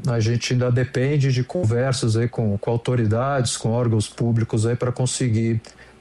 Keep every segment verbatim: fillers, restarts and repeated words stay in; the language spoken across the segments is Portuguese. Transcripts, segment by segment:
a gente ainda depende de conversas aí com, com autoridades, com órgãos públicos aí para conseguir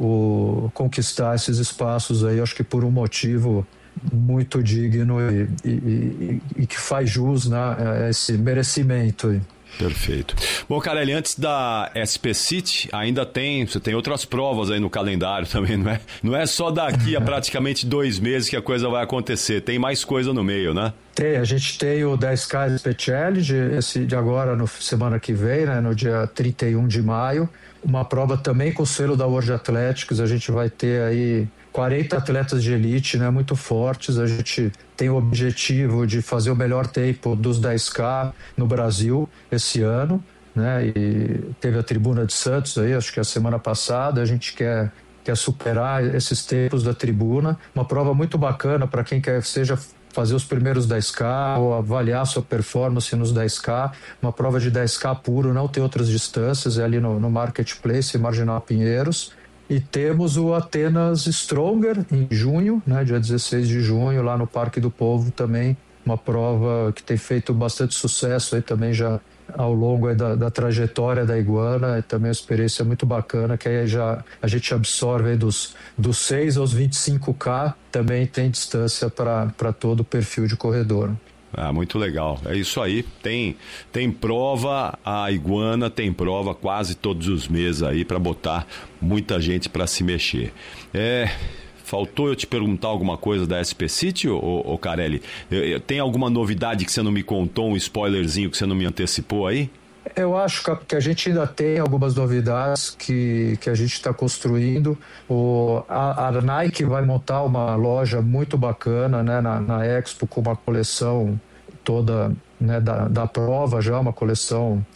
o, conquistar esses espaços aí, acho que por um motivo muito digno e, e, e, e que faz jus, né, a esse merecimento aí. Perfeito. Bom, Carelli, antes da S P City, ainda tem, você tem outras provas aí no calendário também, não é? Não é só daqui a praticamente dois meses que a coisa vai acontecer, tem mais coisa no meio, né? Tem, a gente tem o dez K Speciality, esse de agora, no semana que vem, né, no dia trinta e um de maio, uma prova também com o selo da World Athletics, a gente vai ter aí quarenta atletas de elite, né, muito fortes. A gente tem o objetivo de fazer o melhor tempo dos dez K no Brasil esse ano, né, e teve a Tribuna de Santos aí, acho que a semana passada. A gente quer, quer superar esses tempos da Tribuna, uma prova muito bacana para quem quer, seja fazer os primeiros dez K ou avaliar sua performance nos dez K, uma prova de dez K puro, não tem outras distâncias, é ali no, no Marketplace, Marginal Pinheiros. E temos o Atenas Stronger em junho, né, dia dezesseis de junho, lá no Parque do Povo também, uma prova que tem feito bastante sucesso aí também já ao longo aí da, da trajetória da Iguana, é também uma experiência muito bacana, que aí já a gente absorve aí dos, dos seis aos vinte e cinco K, também tem distância para todo o perfil de corredor. Ah, muito legal. É isso aí. Tem, tem prova, a Iguana tem prova quase todos os meses aí para botar muita gente para se mexer. É, faltou eu te perguntar alguma coisa da S P City, ô, ô Carelli? Eu, eu, tem alguma novidade que você não me contou, um spoilerzinho que você não me antecipou aí? Eu acho que a gente ainda tem algumas novidades que, que a gente está construindo. O, a, a Nike vai montar uma loja muito bacana, né, na, na Expo, com uma coleção toda, né, da, da prova, já uma coleção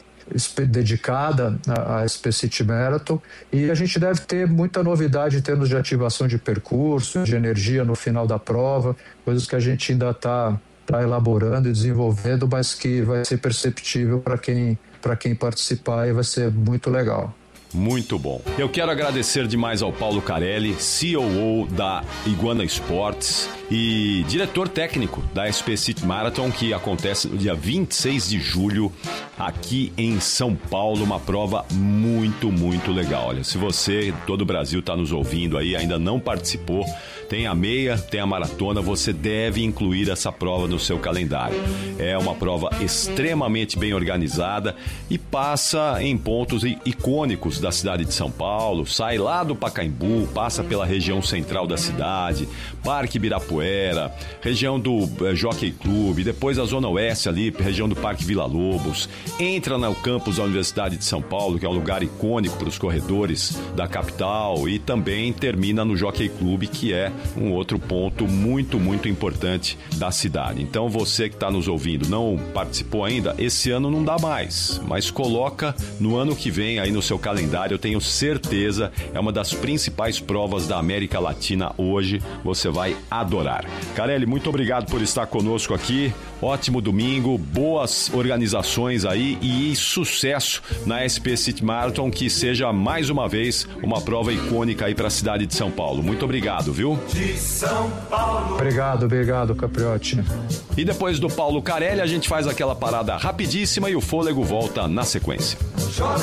dedicada à S P City Marathon, e a gente deve ter muita novidade em termos de ativação de percurso, de energia no final da prova, coisas que a gente ainda está tá elaborando e desenvolvendo, mas que vai ser perceptível para quem para quem participar, e vai ser muito legal. Muito bom. Eu quero agradecer demais ao Paulo Carelli, C E O da Iguana Sports e diretor técnico da S P City Marathon, que acontece no dia vinte e seis de julho aqui em São Paulo, uma prova muito, muito legal. Olha, se você, todo o Brasil está nos ouvindo aí, ainda não participou, tem a meia, tem a maratona, você deve incluir essa prova no seu calendário. É uma prova extremamente bem organizada e passa em pontos icônicos da cidade de São Paulo, sai lá do Pacaembu, passa pela região central da cidade, Parque Ibirapuera, região do eh, Jockey Club, depois a Zona Oeste ali, região do Parque Vila Lobos, entra no campus da Universidade de São Paulo, que é um lugar icônico para os corredores da capital, e também termina no Jockey Club, que é um outro ponto muito, muito importante da cidade. Então você que está nos ouvindo, não participou ainda, esse ano não dá mais, mas coloca no ano que vem aí no seu calendário, eu tenho certeza, é uma das principais provas da América Latina hoje, você vai adorar. Carelli, muito obrigado por estar conosco aqui, ótimo domingo, boas organizações aí e sucesso na S P City Marathon, que seja mais uma vez uma prova icônica aí para a cidade de São Paulo. Muito obrigado, viu? De São Paulo. Obrigado, obrigado, Capriotti. E depois do Paulo Carelli, a gente faz aquela parada rapidíssima e o fôlego volta na sequência.